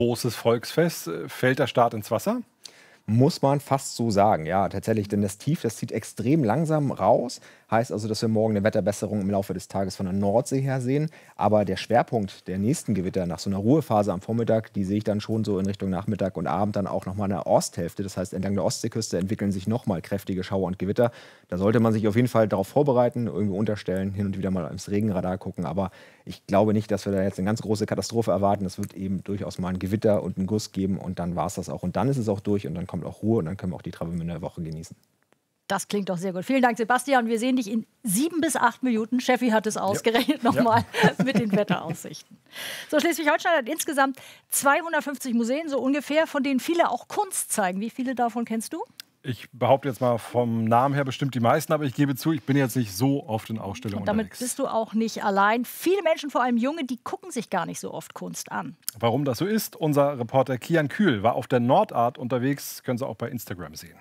Großes Volksfest. Fällt der Start ins Wasser? Muss man fast so sagen, ja, tatsächlich. Denn das Tief, das zieht extrem langsam raus. Heißt also, dass wir morgen eine Wetterbesserung im Laufe des Tages von der Nordsee her sehen. Aber der Schwerpunkt der nächsten Gewitter nach so einer Ruhephase am Vormittag, die sehe ich dann schon so in Richtung Nachmittag und Abend dann auch nochmal in der Osthälfte. Das heißt, entlang der Ostseeküste entwickeln sich nochmal kräftige Schauer und Gewitter. Da sollte man sich auf jeden Fall darauf vorbereiten, irgendwie unterstellen, hin und wieder mal ins Regenradar gucken. Aber ich glaube nicht, dass wir da jetzt eine ganz große Katastrophe erwarten. Es wird eben durchaus mal ein Gewitter und einen Guss geben und dann war es das auch. Und dann ist es auch durch und dann kommt auch Ruhe und dann können wir auch die Travemünder Woche genießen. Das klingt doch sehr gut. Vielen Dank, Sebastian. Wir sehen dich in 7 bis 8 Minuten. Steffi hat es ausgerechnet nochmal mit den Wetteraussichten. So, Schleswig-Holstein hat insgesamt 250 Museen, so ungefähr, von denen viele auch Kunst zeigen. Wie viele davon kennst du? Ich behaupte jetzt mal vom Namen her bestimmt die meisten, aber ich gebe zu, ich bin jetzt nicht so oft in Ausstellungen Und damit unterwegs. bist du auch nicht allein. Viele Menschen, vor allem Junge, die gucken sich gar nicht so oft Kunst an. Warum das so ist, unser Reporter Kian Kühl war auf der Nordart unterwegs, können Sie auch bei Instagram sehen.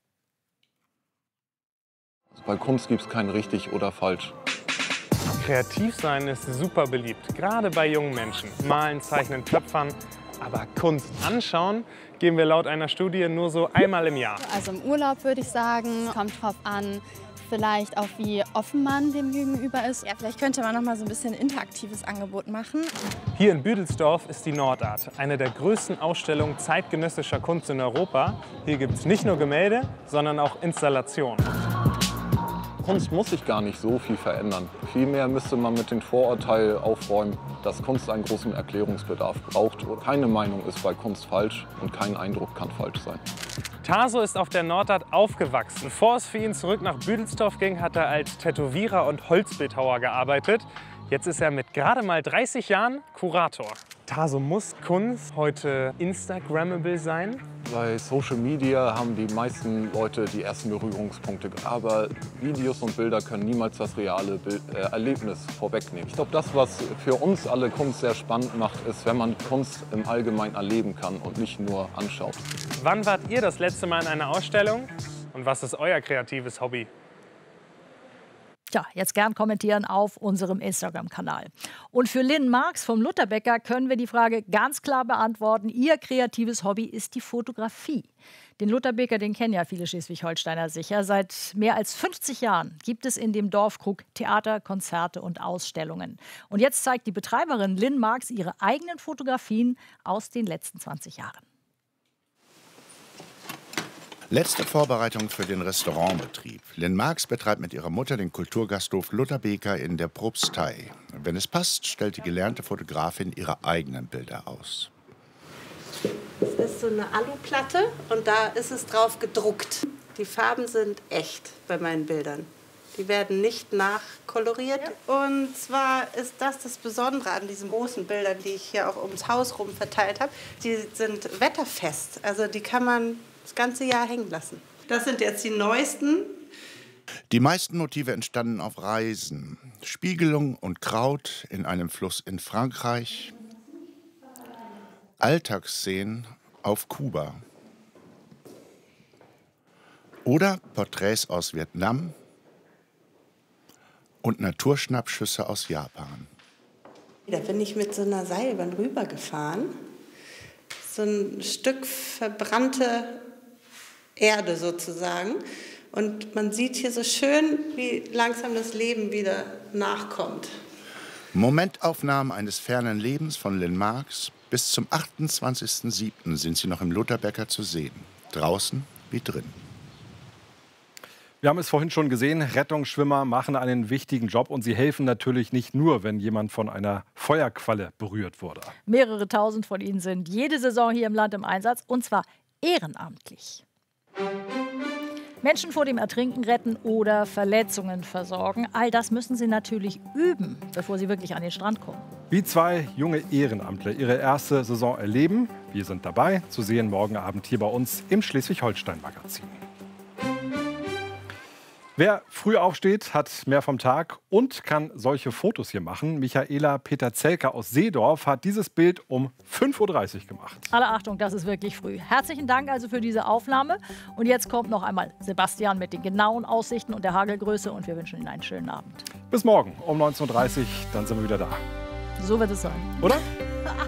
Bei Kunst gibt es kein richtig oder falsch. Kreativ sein ist super beliebt, gerade bei jungen Menschen. Malen, zeichnen, töpfern. Aber Kunst anschauen gehen wir laut einer Studie nur so einmal im Jahr. Also im Urlaub würde ich sagen, kommt drauf an, vielleicht auch wie offen man dem Gegenüber ist. Ja, vielleicht könnte man noch mal so ein bisschen ein interaktives Angebot machen. Hier in Büdelsdorf ist die Nordart, eine der größten Ausstellungen zeitgenössischer Kunst in Europa. Hier gibt es nicht nur Gemälde, sondern auch Installationen. Kunst muss sich gar nicht so viel verändern. Vielmehr müsste man mit dem Vorurteil aufräumen, dass Kunst einen großen Erklärungsbedarf braucht. Keine Meinung ist bei Kunst falsch und kein Eindruck kann falsch sein. Taso ist auf der Nordart aufgewachsen. Bevor es für ihn zurück nach Büdelsdorf ging, hat er als Tätowierer und Holzbildhauer gearbeitet. Jetzt ist er mit gerade mal 30 Jahren Kurator. Taso, muss Kunst heute instagrammable sein? Bei Social Media haben die meisten Leute die ersten Berührungspunkte. Aber Videos und Bilder können niemals das reale Erlebnis vorwegnehmen. Ich glaube, das, was für uns alle Kunst sehr spannend macht, ist, wenn man Kunst im Allgemeinen erleben kann und nicht nur anschaut. Wann wart ihr das letzte Mal in einer Ausstellung? Und was ist euer kreatives Hobby? Tja, jetzt gern kommentieren auf unserem Instagram-Kanal. Und für Lynn Marx vom Lutherbäcker können wir die Frage ganz klar beantworten. Ihr kreatives Hobby ist die Fotografie. Den Lutherbäcker, den kennen ja viele Schleswig-Holsteiner sicher. Seit mehr als 50 Jahren gibt es in dem Dorfkrug Theater, Konzerte und Ausstellungen. Und jetzt zeigt die Betreiberin Lynn Marx ihre eigenen Fotografien aus den letzten 20 Jahren. Letzte Vorbereitung für den Restaurantbetrieb. Lynn Marx betreibt mit ihrer Mutter den Kulturgasthof Lutherbeker in der Propstei. Wenn es passt, stellt die gelernte Fotografin ihre eigenen Bilder aus. Das ist so eine Aluplatte und da ist es drauf gedruckt. Die Farben sind echt bei meinen Bildern. Die werden nicht nachkoloriert. Ja. Und zwar ist das Besondere an diesen großen Bildern, die ich hier auch ums Haus rum verteilt habe. Die sind wetterfest, also die kann man das ganze Jahr hängen lassen. Das sind jetzt die neuesten. Die meisten Motive entstanden auf Reisen. Spiegelung und Kraut in einem Fluss in Frankreich. Alltagsszenen auf Kuba. Oder Porträts aus Vietnam und Naturschnappschüsse aus Japan. Da bin ich mit so einer Seilbahn rübergefahren. So ein Stück verbrannte Erde sozusagen. Und man sieht hier so schön, wie langsam das Leben wieder nachkommt. Momentaufnahmen eines fernen Lebens von Lynn Marx. Bis zum 28.07. sind sie noch im Lutherbäcker zu sehen. Draußen wie drin. Wir haben es vorhin schon gesehen, Rettungsschwimmer machen einen wichtigen Job und sie helfen natürlich nicht nur, wenn jemand von einer Feuerqualle berührt wurde. Mehrere tausend von ihnen sind jede Saison hier im Land im Einsatz und zwar ehrenamtlich. Menschen vor dem Ertrinken retten oder Verletzungen versorgen. All das müssen sie natürlich üben, bevor sie wirklich an den Strand kommen. Wie 2 junge Ehrenamtler ihre erste Saison erleben, wir sind dabei, zu sehen morgen Abend hier bei uns im Schleswig-Holstein-Magazin. Wer früh aufsteht, hat mehr vom Tag und kann solche Fotos hier machen. Michaela Peter-Zelker aus Seedorf hat dieses Bild um 5:30 Uhr gemacht. Alle Achtung, das ist wirklich früh. Herzlichen Dank also für diese Aufnahme. Und jetzt kommt noch einmal Sebastian mit den genauen Aussichten und der Hagelgröße. Und wir wünschen Ihnen einen schönen Abend. Bis morgen um 19:30 Uhr, dann sind wir wieder da. So wird es sein. Oder?